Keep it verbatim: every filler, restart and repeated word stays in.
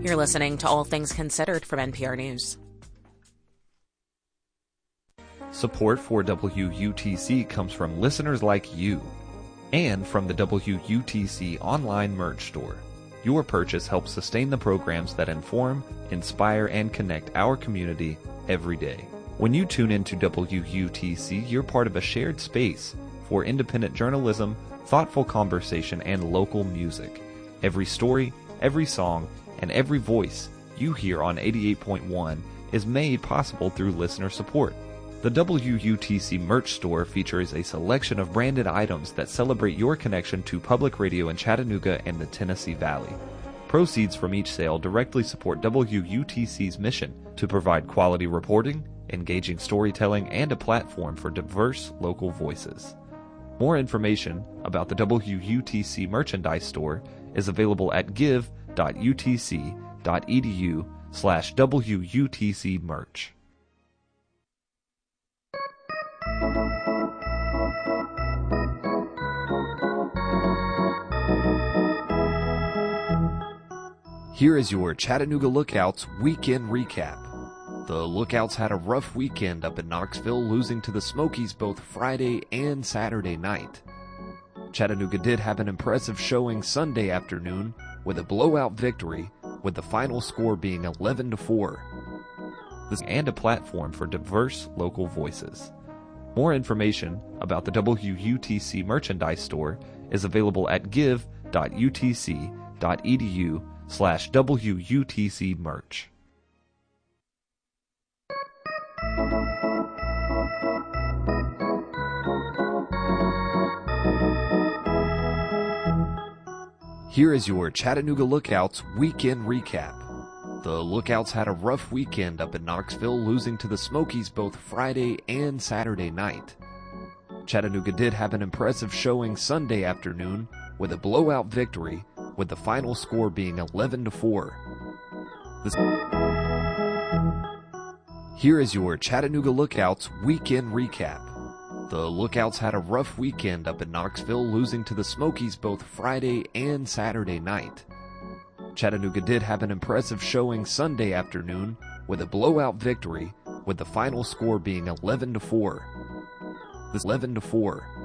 You're listening to All Things Considered from N P R News. Support for W U T C comes from listeners like you and from the W U T C online merch store. Your purchase helps sustain the programs that inform, inspire, and connect our community every day. When you tune into W U T C, you're part of a shared space for independent journalism, thoughtful conversation, and local music. Every story, every song, and every voice you hear on eighty-eight point one is made possible through listener support. The W U T C merch store features a selection of branded items that celebrate your connection to public radio in Chattanooga and the Tennessee Valley. Proceeds from each sale directly support W U T C's mission to provide quality reporting, engaging storytelling, and a platform for diverse local voices. More information about the W U T C merchandise store is available at give.utc.edu slash WUTC merch. Here is your Chattanooga Lookouts weekend recap. The Lookouts had a rough weekend up in Knoxville, losing to the Smokies both Friday and Saturday night. Chattanooga did have an impressive showing Sunday afternoon with a blowout victory, with the final score being eleven to four. This and a platform for diverse local voices. More information about the W U T C merchandise store is available at give.utc.edu slash WUTC merch. Here is your Chattanooga Lookouts weekend recap. The Lookouts had a rough weekend up in Knoxville, losing to the Smokies both Friday and Saturday night. Chattanooga did have an impressive showing Sunday afternoon with a blowout victory, with the final score being eleven to four. This Here is your Chattanooga Lookouts weekend recap. The Lookouts had a rough weekend up in Knoxville, losing to the Smokies both Friday and Saturday night. Chattanooga did have an impressive showing Sunday afternoon with a blowout victory, with the final score being eleven to four. This eleven to four.